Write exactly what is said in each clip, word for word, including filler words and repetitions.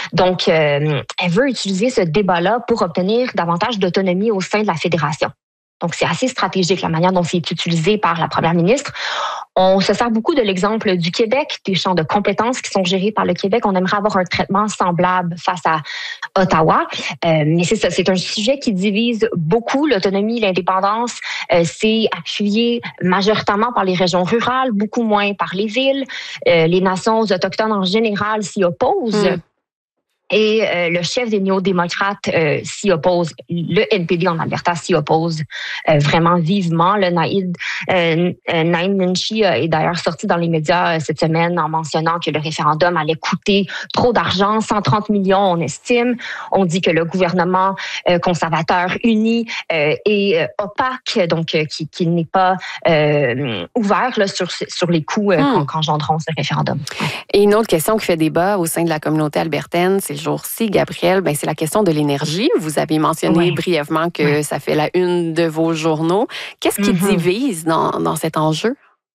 Donc, euh, elle veut utiliser ce débat-là pour obtenir davantage d'autonomie au sein de la fédération. Donc, c'est assez stratégique la manière dont c'est utilisé par la première ministre. On se sert beaucoup de l'exemple du Québec, des champs de compétences qui sont gérés par le Québec. On aimerait avoir un traitement semblable face à Ottawa. Euh, mais c'est ça, c'est un sujet qui divise beaucoup. L'autonomie, l'indépendance, euh, c'est appuyé majoritairement par les régions rurales, beaucoup moins par les villes. Euh, les nations autochtones en général s'y opposent. Mm. Et euh, le chef des néo-démocrates euh, s'y oppose. Le N P D en Alberta s'y oppose euh, vraiment vivement. Le Naïd euh, Naïm Nenshi est d'ailleurs sorti dans les médias cette semaine en mentionnant que le référendum allait coûter trop d'argent, cent trente millions on estime. On dit que le gouvernement euh, conservateur uni euh, est euh, opaque, donc euh, qui, qui n'est pas euh, ouvert là, sur, sur les coûts euh, hmm. qu'engendront ce référendum. Et une autre question qui fait débat au sein de la communauté albertaine, c'est jour-ci, Gabrielle, ben c'est la question de l'énergie. Vous avez mentionné oui. brièvement que oui. ça fait la une de vos journaux. Qu'est-ce qui mm-hmm. divise dans, dans cet enjeu?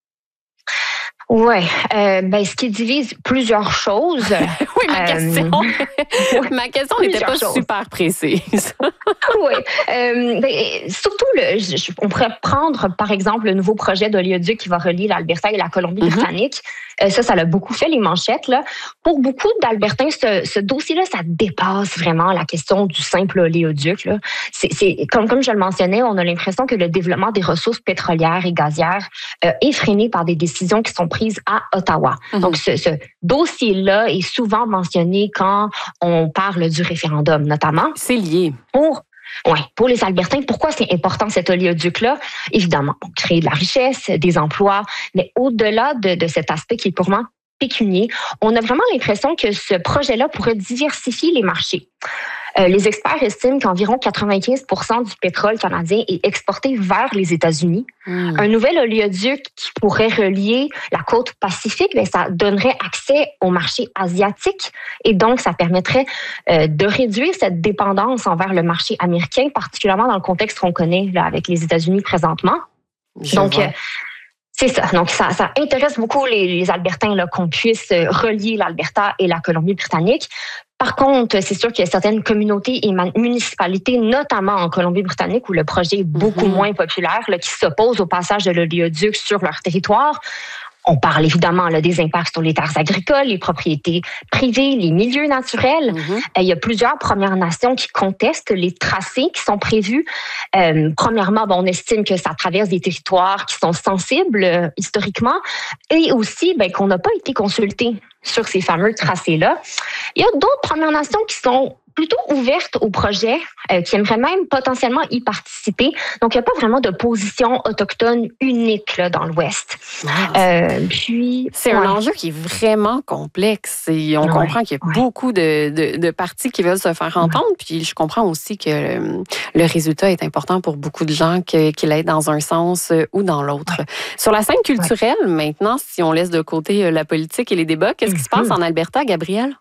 Oui, euh, ben ce qui divise plusieurs choses. oui, ma question, euh, ma question n'était pas choses. super précise. oui, euh, ben, surtout, le, je, on pourrait prendre par exemple le nouveau projet d'oléoduc qui va relier l'Alberta et la Colombie-Britannique. Mm-hmm. Euh, ça, ça a beaucoup fait les manchettes. Là. Pour beaucoup d'Albertains, ce, ce dossier-là, ça dépasse vraiment la question du simple oléoduc. Là. C'est, c'est, comme, comme je le mentionnais, on a l'impression que le développement des ressources pétrolières et gazières euh, est freiné par des décisions qui sont prises à Ottawa. Mm-hmm. Donc, ce, ce dossier-là est souvent mentionné quand on parle du référendum, notamment. C'est lié. Pour Oui, pour les Albertains, pourquoi c'est important cet oléoduc-là? Évidemment, pour créer de la richesse, des emplois, mais au-delà de, de cet aspect qui est purement pécunier, on a vraiment l'impression que ce projet-là pourrait diversifier les marchés. Euh, les experts estiment qu'environ quatre-vingt-quinze pour cent du pétrole canadien est exporté vers les États-Unis. Mmh. Un nouvel oléoduc qui pourrait relier la côte Pacifique, bien, ça donnerait accès au marché asiatique et donc ça permettrait euh, de réduire cette dépendance envers le marché américain, particulièrement dans le contexte qu'on connaît là, avec les États-Unis présentement. Je donc, euh, c'est ça. Donc, ça, ça intéresse beaucoup les, les Albertains là, qu'on puisse relier l'Alberta et la Colombie-Britannique. Par contre, c'est sûr qu'il y a certaines communautés et municipalités, notamment en Colombie-Britannique, où le projet est beaucoup mm-hmm. moins populaire, là, qui s'opposent au passage de l'oléoduc sur leur territoire. On parle évidemment là, des impacts sur les terres agricoles, les propriétés privées, les milieux naturels. Mm-hmm. Euh, il y a plusieurs Premières Nations qui contestent les tracés qui sont prévus. Euh, premièrement, bon, on estime que ça traverse des territoires qui sont sensibles euh, historiquement et aussi ben, qu'on n'a pas été consulté sur ces fameux tracés-là. Il y a d'autres Premières Nations qui sont plutôt ouvertes au projet, euh, qui aimeraient même potentiellement y participer. Donc, il n'y a pas vraiment de position autochtone unique là, dans l'Ouest. Wow. Euh, puis, c'est ouais. un enjeu qui est vraiment complexe et on ouais. comprend qu'il y a ouais. beaucoup de, de, de partis qui veulent se faire entendre. Ouais. Puis, je comprends aussi que le, le résultat est important pour beaucoup de gens, que, qu'il aille dans un sens ou dans l'autre. Ouais. Sur la scène culturelle, ouais. maintenant, si on laisse de côté la politique et les débats, qu'est-ce mm-hmm. qui se passe en Alberta, Gabrielle?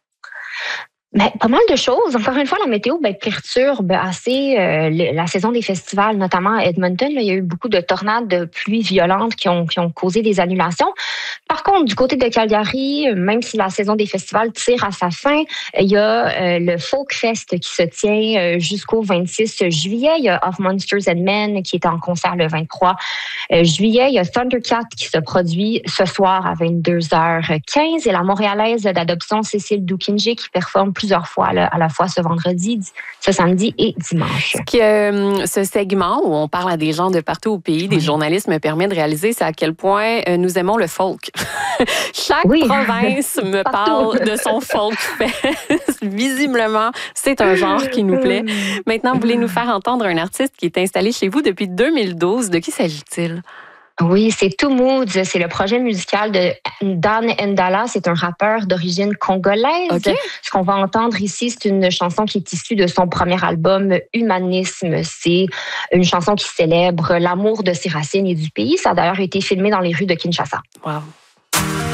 Ben, pas mal de choses. Encore une fois, la météo ben, perturbe assez euh, le, la saison des festivals, notamment à Edmonton. Là, il y a eu beaucoup de tornades, de pluies violentes qui ont, qui ont causé des annulations. Par contre, du côté de Calgary, même si la saison des festivals tire à sa fin, il y a euh, le Folk Fest qui se tient euh, jusqu'au vingt-six juillet. Il y a Of Monsters and Men qui est en concert le vingt-trois juillet. Il y a Thundercat qui se produit ce soir à vingt-deux heures quinze et la Montréalaise d'adoption Cécile Doukinje qui performe plusieurs fois là, à la fois ce vendredi, ce samedi et dimanche. Ce, que, euh, ce segment où on parle à des gens de partout au pays, des oui. journalistes, me permet de réaliser c'est à quel point euh, nous aimons le folk. Chaque oui. province me parle de son folk fest. Visiblement, c'est un genre qui nous plaît. Maintenant, vous voulez nous faire entendre un artiste qui est installé chez vous depuis deux mille douze. De qui s'agit-il? Oui, c'est Two Moods. C'est le projet musical de Dan Ndala. C'est un rappeur d'origine congolaise. Okay. Ce qu'on va entendre ici, c'est une chanson qui est issue de son premier album Humanisme. C'est une chanson qui célèbre l'amour de ses racines et du pays. Ça a d'ailleurs été filmé dans les rues de Kinshasa. Wow.